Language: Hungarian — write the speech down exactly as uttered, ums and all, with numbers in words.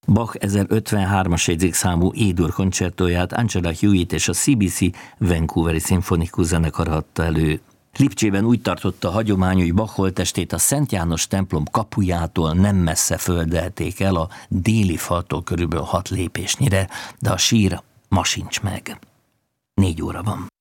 Bach ezerötvenhármas jegyzékszámú E-dur koncertóját Angela Hewitt és a cé bé cé Vancouveri Szimfonikus Zenekar adta elő. Lipcsében úgy tartotta a hagyomány, hogy Bach holttestét a Szent János templom kapujától nem messze földelték el, a déli faltól körülbelül hat lépésnyire, de a sír ma sincs meg. Négy óra van.